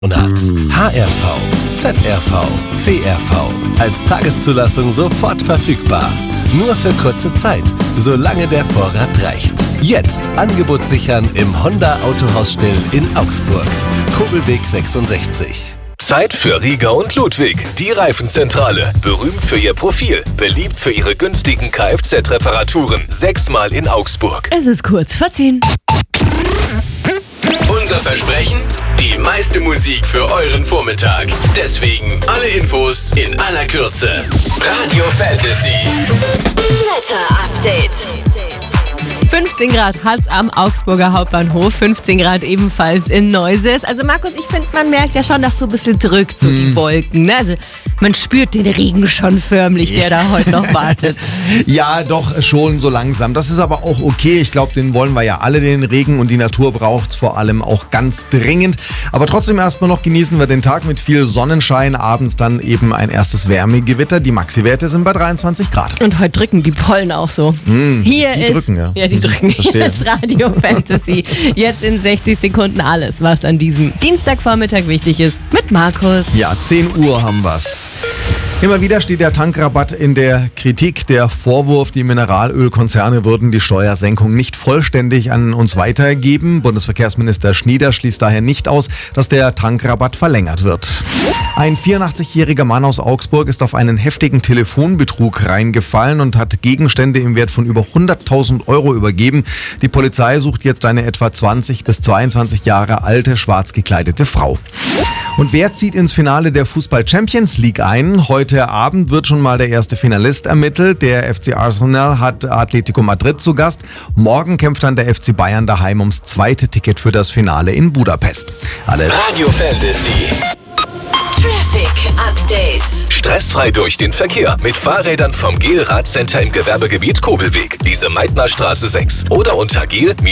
Monats. HRV, ZRV, CRV. Als Tageszulassung sofort verfügbar. Nur für kurze Zeit, solange der Vorrat reicht. Jetzt Angebot sichern im Honda Autohaus Still in Augsburg. Kobelweg 66. Zeit für Rieger und Ludwig, die Reifenzentrale. Berühmt für ihr Profil, beliebt für ihre günstigen Kfz-Reparaturen. 6-mal in Augsburg. Es ist kurz vor 10. Unser Versprechen? Die meiste Musik für euren Vormittag. Deswegen alle Infos in aller Kürze. Radio Fantasy. Wetter-Update. 15 Grad hat's am Augsburger Hauptbahnhof, 15 Grad ebenfalls in Neuses. Also Markus, ich finde, man merkt ja schon, dass so ein bisschen drückt, so die Wolken. Ne? Also man spürt den Regen schon förmlich, der da heute noch wartet. Ja, doch schon so langsam. Das ist aber auch okay. Ich glaube, den wollen wir ja alle, den Regen. Und die Natur braucht es vor allem auch ganz dringend. Aber trotzdem erstmal noch genießen wir den Tag mit viel Sonnenschein. Abends dann eben ein erstes Wärmegewitter. Die Maxi-Werte sind bei 23 Grad. Und heute drücken die Pollen auch so. Hier die ist, drücken, ja. Ja, die drücken. Hier ist Radio Fantasy. Jetzt in 60 Sekunden alles, was an diesem Dienstagvormittag wichtig ist. Mit Markus. Ja, 10 Uhr haben wir's. Immer wieder steht der Tankrabatt in der Kritik. Der Vorwurf, die Mineralölkonzerne würden die Steuersenkung nicht vollständig an uns weitergeben. Bundesverkehrsminister Schnieder schließt daher nicht aus, dass der Tankrabatt verlängert wird. Ein 84-jähriger Mann aus Augsburg ist auf einen heftigen Telefonbetrug reingefallen und hat Gegenstände im Wert von über 100.000 Euro übergeben. Die Polizei sucht jetzt eine etwa 20 bis 22 Jahre alte, schwarz gekleidete Frau. Und wer zieht ins Finale der Fußball-Champions League ein? Heute Abend wird schon mal der erste Finalist ermittelt. Der FC Arsenal hat Atletico Madrid zu Gast. Morgen kämpft dann der FC Bayern daheim ums zweite Ticket für das Finale in Budapest. Alles Radio Fantasy. Traffic Update. Stressfrei durch den Verkehr mit Fahrrädern vom GEL-Radcenter im Gewerbegebiet Kobelweg, Lise-Meitner-Straße 6 oder unter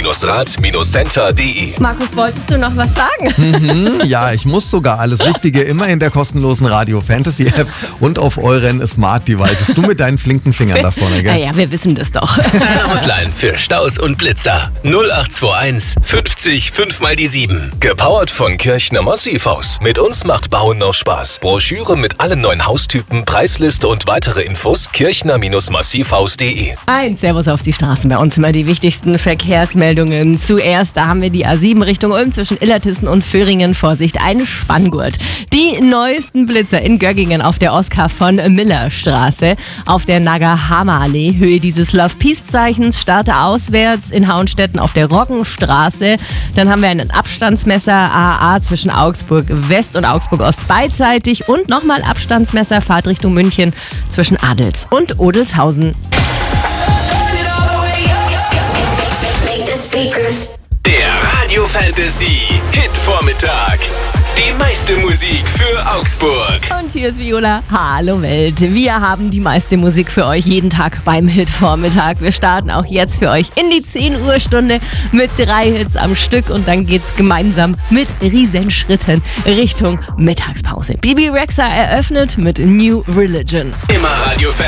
gel-rad-center.de. Markus, wolltest du noch was sagen? Ja, ich muss sogar alles Wichtige immer in der kostenlosen Radio Fantasy App und auf euren Smart Devices. Du mit deinen flinken Fingern da vorne, gell? Naja, wir wissen das doch. Hotline für Staus und Blitzer 0821 50 5 mal die 7. Gepowert von Kirchner Massivhaus. Mit uns macht Bauen noch Spaß. Broschüre mit allen neuen Haustypen, Preisliste und weitere Infos kirchner-massivhaus.de. Ein Servus auf die Straßen. Bei uns immer die wichtigsten Verkehrsmeldungen. Zuerst, da haben wir die A7 Richtung Ulm zwischen Illertissen und Föhringen. Vorsicht, ein Spanngurt. Die neuesten Blitzer in Göggingen auf der Oskar von Miller Straße. Auf der Nagahama-Allee, Höhe dieses Love-Peace-Zeichens, starte auswärts in Hauenstetten auf der Roggenstraße. Dann haben wir einen Abstandsmesser AA zwischen Augsburg West und Augsburg Ost beidseitig und nochmal Abstandsmesser Fahrtrichtung München zwischen Adels und Odelshausen. Der Radio Fantasy Hit Vormittag. Die meiste Musik für Augsburg. Und hier ist Viola. Hallo Welt. Wir haben die meiste Musik für euch jeden Tag beim Hit-Vormittag. Wir starten auch jetzt für euch in die 10 Uhr Stunde mit 3 Hits am Stück und dann geht's gemeinsam mit Riesenschritten Richtung Mittagspause. Bibi Rexha eröffnet mit New Religion. Immer Radio Fantasy.